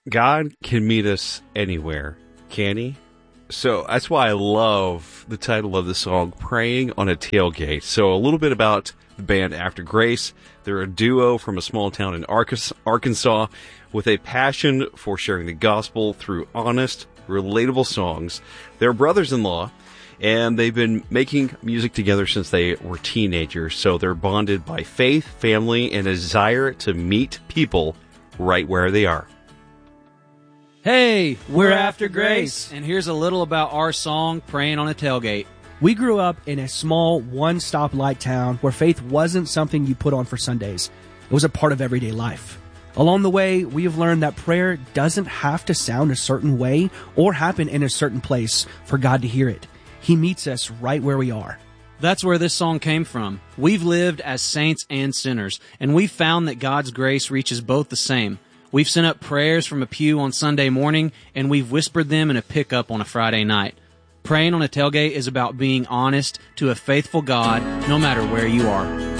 God can meet us anywhere, can he? So that's why I love the title of the song, Praying on a Tailgate. So a little bit about the band After Grace. They're a duo from a small town in Arkansas with a passion for sharing the gospel through honest, relatable songs. They're brothers-in-law, and they've been making music together since they were teenagers. So they're bonded by faith, family, and a desire to meet people right where they are. Hey, we're After Grace, and here's a little about our song, Praying on a Tailgate. We grew up in a small one-stop-light town where faith wasn't something you put on for Sundays. It was a part of everyday life. Along the way, we have learned that prayer doesn't have to sound a certain way or happen in a certain place for God to hear it. He meets us right where we are. That's where this song came from. We've lived as saints and sinners, and we've found that God's grace reaches both the same. We've sent up prayers from a pew on Sunday morning, and we've whispered them in a pickup on a Friday night. Praying on a Tailgate is about being honest to a faithful God, no matter where you are.